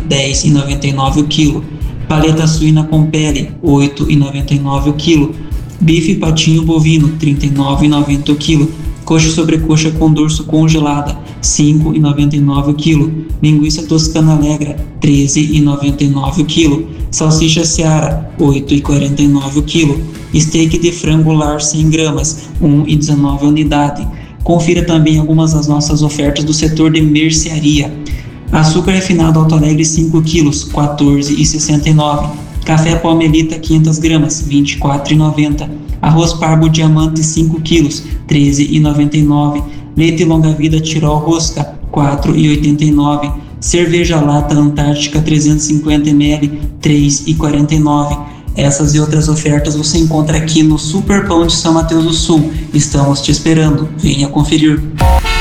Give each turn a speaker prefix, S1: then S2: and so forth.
S1: 10,99 o quilo. Paleta suína com pele, 8,99 o quilo. Bife patinho bovino, 39,90 o quilo. Coxa sobrecoxa com dorso congelada, 5,99 o quilo. Linguiça toscana alegra, 13,99 o quilo. Salsicha Seara, 8,49 o quilo. Steak de frango lar 100 gramas, 1,19 a unidade. Confira também algumas das nossas ofertas do setor de mercearia. Açúcar refinado Alto Alegre 5 kg, 14,69. Café Palmelita 500 gramas, 24,90. Arroz Parbo Diamante 5 kg, 13,99. Leite Longa Vida Tirol Rosca, 4,89. Cerveja Lata Antártica 350 ml, 3,49. Essas e outras ofertas você encontra aqui no Super Pão de São Mateus do Sul. Estamos te esperando. Venha conferir.